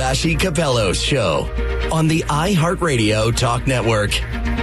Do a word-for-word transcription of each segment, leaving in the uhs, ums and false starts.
Vassy Capello's show on the iHeartRadio Talk Network.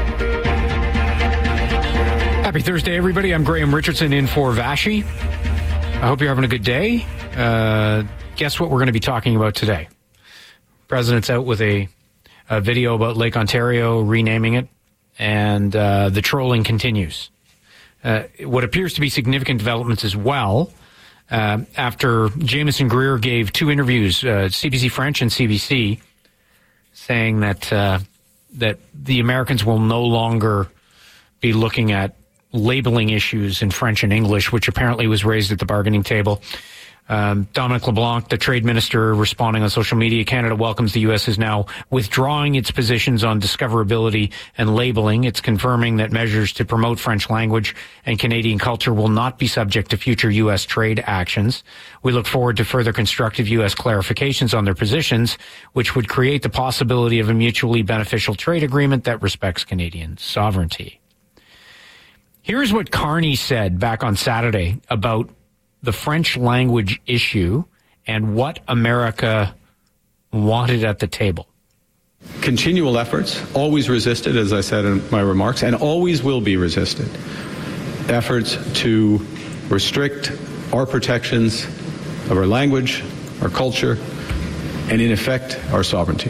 Happy Thursday, everybody. I'm Graham Richardson in for Vassy. I hope you're having a good day. Uh, guess what we're going to be talking about today? President's out with a, a video about Lake Ontario, renaming it, and uh, the trolling continues. Uh, what appears to be significant developments as well, uh, after Jameson Greer gave two interviews, uh, C B C French and C B C, saying that uh, that the Americans will no longer be looking at labeling issues in French and English, which apparently was raised at the bargaining table. Um, Dominic LeBlanc, the trade minister, responding on social media, Canada welcomes the U S is now withdrawing its positions on discoverability and labeling. It's confirming that measures to promote French language and Canadian culture will not be subject to future U S trade actions. We look forward to further constructive U S clarifications on their positions, which would create the possibility of a mutually beneficial trade agreement that respects Canadian sovereignty. Here's what Carney said back on Saturday about the French language issue and what America wanted at the table. Continual efforts, always resisted, as I said in my remarks, and always will be resisted. Efforts to restrict our protections of our language, our culture, and in effect, our sovereignty.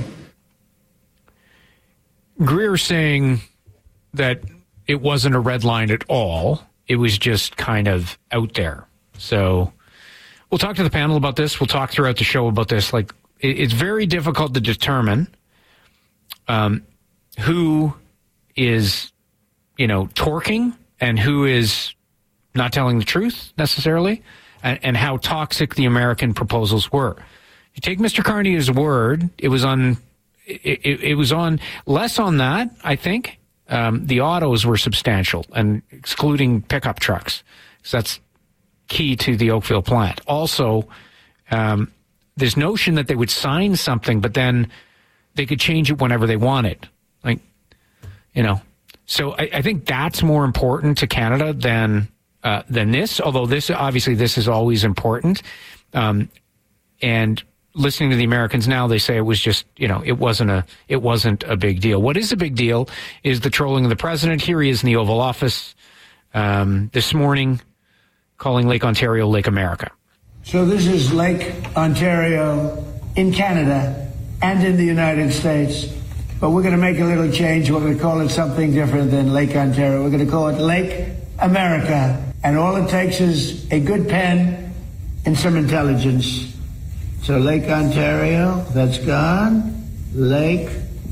Greer saying that it wasn't a red line at all. It was just kind of out there. So we'll talk to the panel about this. We'll talk throughout the show about this. Like, it's very difficult to determine um, who is, you know, torquing and who is not telling the truth necessarily, and, and how toxic the American proposals were. You take Mister Carney's word, it was on, it, it, it was on less on that, I think. Um, the autos were substantial, and excluding pickup trucks. So that's key to the Oakville plant. Also, um, this notion that they would sign something, but then they could change it whenever they wanted. Like, you know, so I, I think that's more important to Canada than uh, than this. Although this, obviously, this is always important. Um, and listening to the Americans now, they say it was just, you know, it wasn't a it wasn't a big deal. What is a big deal is the trolling of the president. Here he is in the Oval Office um, this morning, calling Lake Ontario Lake America. So this is Lake Ontario in Canada and in the United States, but we're going to make a little change. We're going to call it something different than Lake Ontario. We're going to call it Lake America, and all it takes is a good pen and some intelligence. So Lake Ontario, that's gone. Lake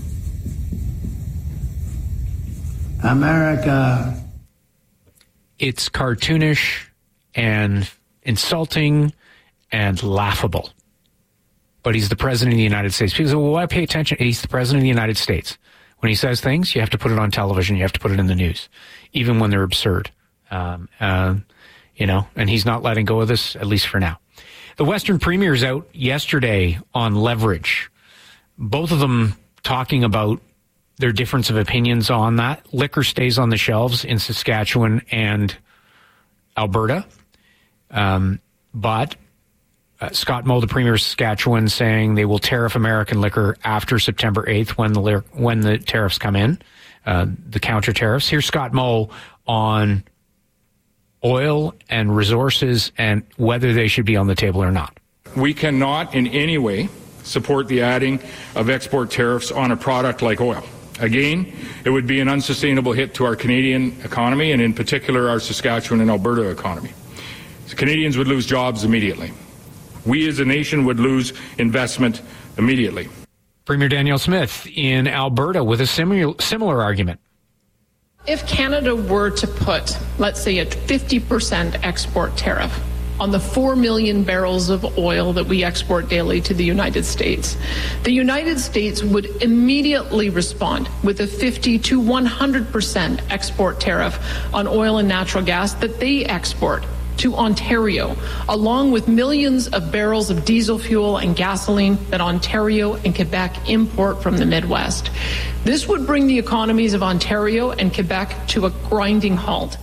America. It's cartoonish and insulting and laughable. But he's the president of the United States. People say, well, why pay attention? He's the president of the United States. When he says things, you have to put it on television. You have to put it in the news, even when they're absurd. Um, uh, you know, and he's not letting go of this, at least for now. The Western Premier's out yesterday on leverage. Both of them talking about their difference of opinions on that. Liquor stays on the shelves in Saskatchewan and Alberta. Um, but uh, Scott Moe, the Premier of Saskatchewan, saying they will tariff American liquor after September eighth when the when the tariffs come in, uh, the counter tariffs. Here's Scott Moe on oil and resources and whether they should be on the table or not. We cannot in any way support the adding of export tariffs on a product like oil. Again, it would be an unsustainable hit to our Canadian economy and in particular our Saskatchewan and Alberta economy. So Canadians would lose jobs immediately. We as a nation would lose investment immediately. Premier Danielle Smith in Alberta with a similar, similar argument. If Canada were to put, let's say, a fifty percent export tariff on the four million barrels of oil that we export daily to the United States, the United States would immediately respond with a fifty to one hundred percent export tariff on oil and natural gas that they export to Ontario, along with millions of barrels of diesel fuel and gasoline that Ontario and Quebec import from the Midwest. This would bring the economies of Ontario and Quebec to a grinding halt.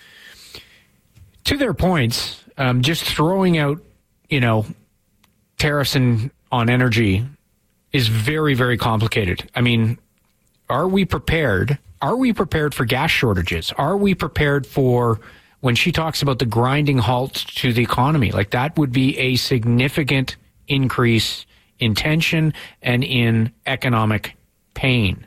To their points, um, just throwing out, you know, tariffs in, on energy is very, very complicated. I mean, are we prepared? Are we prepared for gas shortages? Are we prepared for when she talks about the grinding halt to the economy? Like, that would be a significant increase in tension and in economic pain.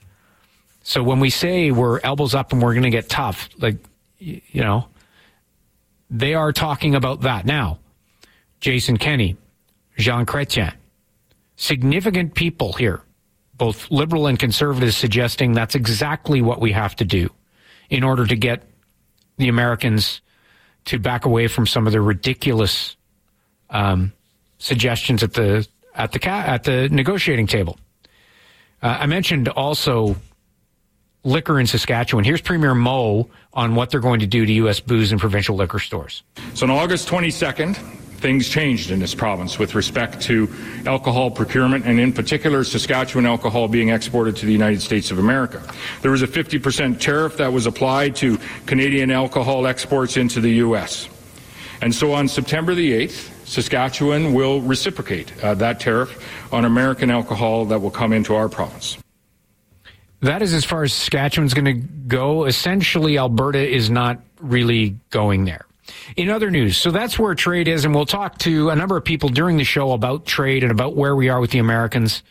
So when we say we're elbows up and we're going to get tough, like, you know, they are talking about that. Now, Jason Kenney, Jean Chrétien, significant people here, both liberal and conservative, suggesting that's exactly what we have to do in order to get the Americans to back away from some of their ridiculous um, suggestions at the at the at the negotiating table. Uh, I mentioned also liquor in Saskatchewan. Here's Premier Moe on what they're going to do to U S booze and provincial liquor stores. So on August twenty-second, things changed in this province with respect to alcohol procurement, and in particular Saskatchewan alcohol being exported to the United States of America. There was a fifty percent tariff that was applied to Canadian alcohol exports into the U S. And so on September the eighth, Saskatchewan will reciprocate uh, that tariff on American alcohol that will come into our province. That is as far as Saskatchewan's going to go. Essentially, Alberta is not really going there. In other news, so that's where trade is, and we'll talk to a number of people during the show about trade and about where we are with the Americans,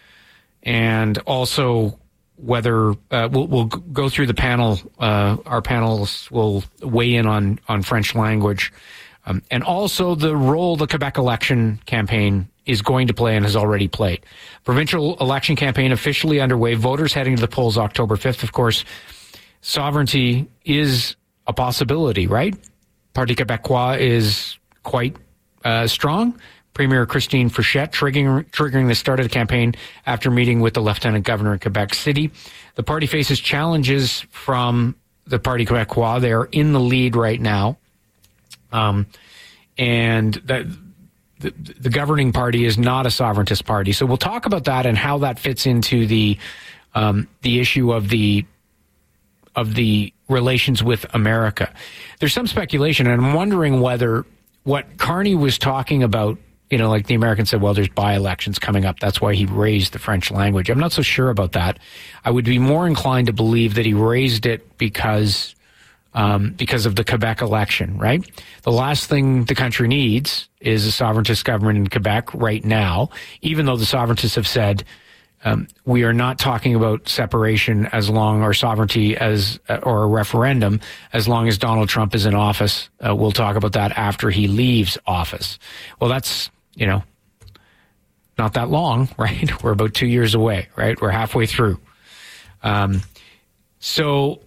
and also whether uh, we'll, we'll go through the panel. Uh, our panelists will weigh in on, on French language, um, and also the role the Quebec election campaign is going to play and has already played. Provincial election campaign officially underway. Voters heading to the polls October fifth. Of course, sovereignty is a possibility, right? Parti Québécois is quite uh, strong. Premier Christine Frechette triggering, triggering the start of the campaign after meeting with the Lieutenant Governor in Quebec City. The party faces challenges from the Parti Québécois. They are in the lead right now. Um, and that... The, the governing party is not a sovereigntist party. So we'll talk about that and how that fits into the um, the issue of the of the relations with America. There's some speculation, and I'm wondering whether what Carney was talking about, you know, like the Americans said, well, there's by-elections coming up. That's why he raised the French language. I'm not so sure about that. I would be more inclined to believe that he raised it because Um, because of the Quebec election, right? The last thing the country needs is a sovereigntist government in Quebec right now, even though the sovereigntists have said um, we are not talking about separation as long, or sovereignty as, uh, or a referendum, as long as Donald Trump is in office. Uh, we'll talk about that after he leaves office. Well, that's, you know, not that long, right? We're about two years away, right? We're halfway through. Um, so...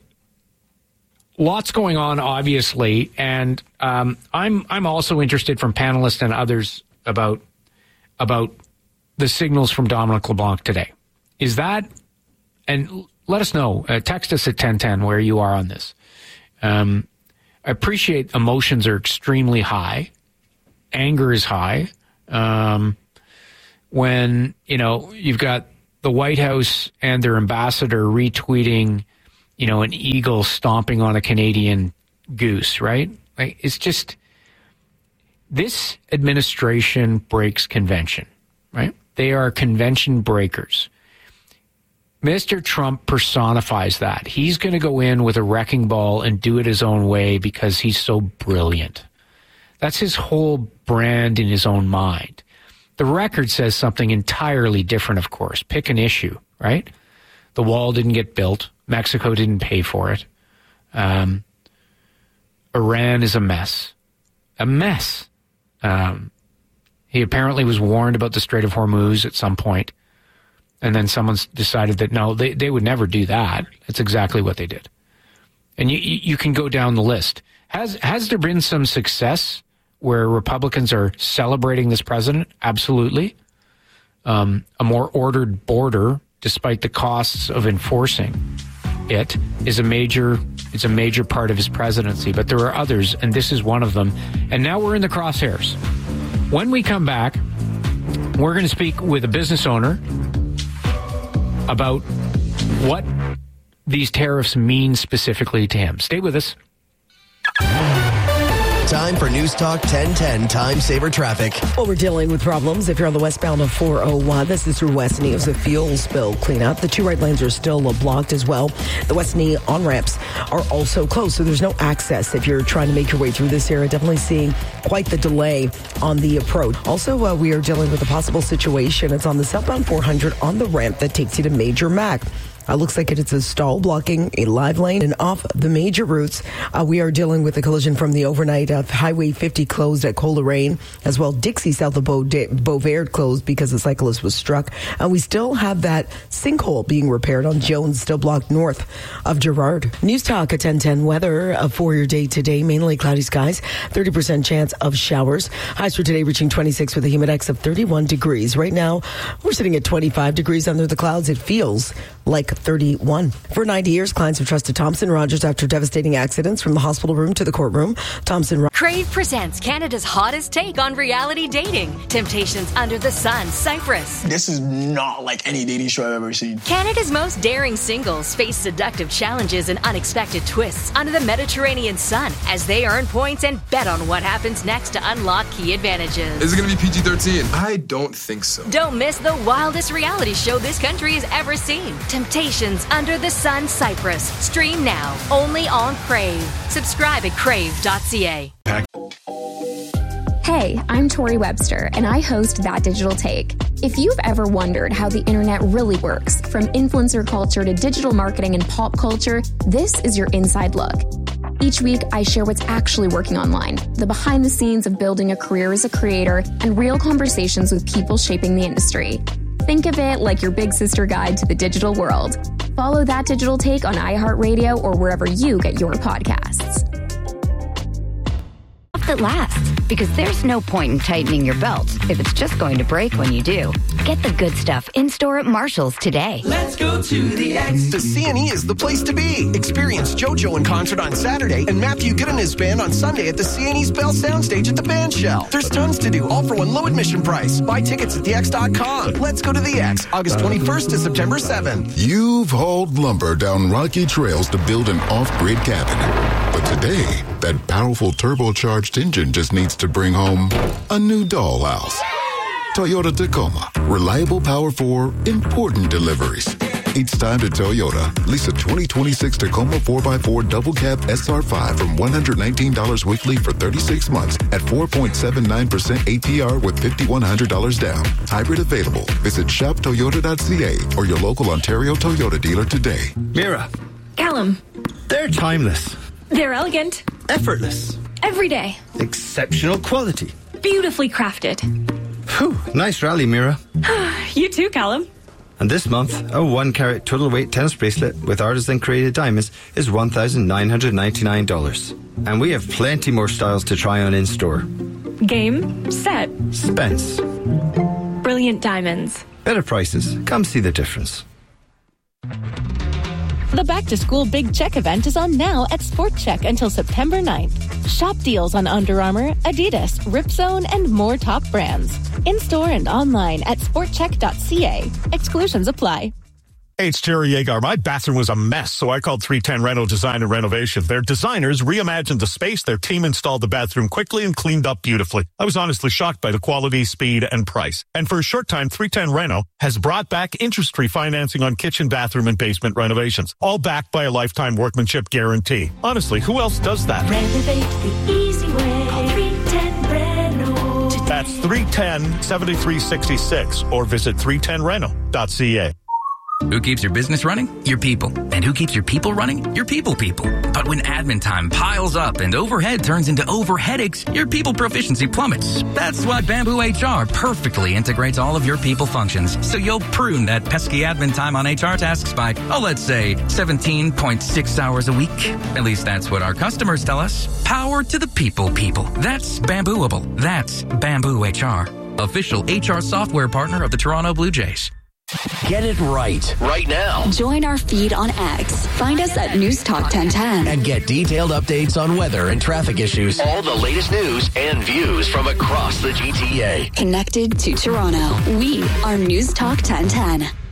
Lots going on, obviously, and um, I'm I'm also interested from panelists and others about about the signals from Dominic LeBlanc today. Is that, and let us know. Uh, text us at ten ten where you are on this. Um, I appreciate emotions are extremely high, anger is high. Um, when you know you've got the White House and their ambassador retweeting, you know, an eagle stomping on a Canadian goose, right? Like, it's just, this administration breaks convention, right? They are convention breakers. Mister Trump personifies that. He's going to go in with a wrecking ball and do it his own way because he's so brilliant. That's his whole brand in his own mind. The record says something entirely different, of course. Pick an issue, right? The wall didn't get built. Mexico didn't pay for it. Um, Iran is a mess. A mess. Um, he apparently was warned about the Strait of Hormuz at some point, and then someone's decided that, no, they, they would never do that. That's exactly what they did. And you, you can go down the list. Has, has there been some success where Republicans are celebrating this president? Absolutely. Um, a more ordered border, despite the costs of enforcing it, is a major it's a major part of his presidency. But there are others, and this is one of them. And now we're in the crosshairs. When we come back, we're going to speak with a business owner about what these tariffs mean specifically to him. Stay with us. Time for News Talk ten ten Time Saver Traffic. Well, we're dealing with problems if you're on the westbound of four oh one. This is through Westney. It was a fuel spill cleanup. The two right lanes are still blocked as well. The Westney on-ramps are also closed, so there's no access if you're trying to make your way through this area. Definitely seeing quite the delay on the approach. Also, uh, we are dealing with a possible situation. It's on the southbound four hundred on the ramp that takes you to Major Mac. Uh, looks like it's a stall blocking a live lane and off the major routes. Uh, we are dealing with a collision from the overnight of Highway fifty closed at Coleraine, as well Dixie south of Beau- Beauvert closed because the cyclist was struck. And uh, we still have that sinkhole being repaired on Jones, still blocked north of Gerrard. News Talk at ten ten weather uh, for your day today. Mainly cloudy skies, thirty percent chance of showers. Highs for today reaching twenty-six with a humidex of thirty-one degrees. Right now, we're sitting at twenty-five degrees under the clouds. It feels like thirty-one. For ninety years, clients have trusted Thompson Rogers after devastating accidents from the hospital room to the courtroom. Thompson Rogers. Crave presents Canada's hottest take on reality dating. Temptations Under the Sun, Cyprus. This is not like any dating show I've ever seen. Canada's most daring singles face seductive challenges and unexpected twists under the Mediterranean sun as they earn points and bet on what happens next to unlock key advantages. Is it going to be P G thirteen? I don't think so. Don't miss the wildest reality show this country has ever seen. Temptations Under the Sun, Cyprus. Stream now, only on Crave. Subscribe at crave dot c a. Hey, I'm Tori Webster, and I host That Digital Take. If you've ever wondered how the internet really works, from influencer culture to digital marketing and pop culture, this is your inside look. Each week, I share what's actually working online, the behind the scenes of building a career as a creator, and real conversations with people shaping the industry. Think of it like your big sister guide to the digital world. Follow That Digital Take on iHeartRadio or wherever you get your podcasts. That lasts, because there's no point in tightening your belt if it's just going to break when you do. Get the good stuff in-store at Marshall's today. Let's go to the X. The C N E is the place to be. Experience JoJo in concert on Saturday and Matthew Good and his band on Sunday at the C N E's Bell Soundstage at the Band Shell. There's tons to do, all for one low admission price. Buy tickets at the x dot com. Let's go to the X, August twenty-first to September seventh. You've hauled lumber down rocky trails to build an off-grid cabin. But today, that powerful turbocharged engine just needs to bring home a new dollhouse. Toyota Tacoma. Reliable power for important deliveries. It's time to Toyota. Lease a twenty twenty-six Tacoma four by four double cab S R five from one hundred nineteen dollars weekly for thirty-six months at four point seven nine percent A P R with five thousand one hundred dollars down. Hybrid available. Visit shop toyota dot c a or your local Ontario Toyota dealer today. Mira. Callum. They're timeless. They're elegant. Effortless. Every day. Exceptional quality. Beautifully crafted. Whew, nice rally, Mira. You too, Callum. And this month, a one carat total weight tennis bracelet with artisan created diamonds is one thousand nine hundred ninety-nine dollars. And we have plenty more styles to try on in store. Game, set, Spence. Brilliant diamonds. Better prices. Come see the difference. The Back to School Big Check event is on now at Sport Check until September ninth. Shop deals on Under Armour, Adidas, Ripzone, and more top brands. In-store and online at sport check dot c a. Exclusions apply. Hey, it's Jerry Yeagar. My bathroom was a mess, so I called three ten Reno Design and Renovation. Their designers reimagined the space, their team installed the bathroom quickly and cleaned up beautifully. I was honestly shocked by the quality, speed, and price. And for a short time, three ten Reno has brought back interest-free financing on kitchen, bathroom, and basement renovations, all backed by a lifetime workmanship guarantee. Honestly, who else does that? Renovate the easy way. Call three ten Reno. That's three one zero, seven three six six or visit three ten reno dot c a. Who keeps your business running? Your people. And who keeps your people running? Your people people. But when admin time piles up and overhead turns into overheadaches, your people proficiency plummets. That's why Bamboo H R perfectly integrates all of your people functions, so you'll prune that pesky admin time on H R tasks by, oh, let's say, seventeen point six hours a week. At least that's what our customers tell us. Power to the people people. That's Bambooable. That's Bamboo H R. Official H R software partner of the Toronto Blue Jays. Get it right, right now. Join our feed on X. Find us at News Talk ten ten. And get detailed updates on weather and traffic issues. All the latest news and views from across the G T A. Connected to Toronto. We are News Talk ten ten.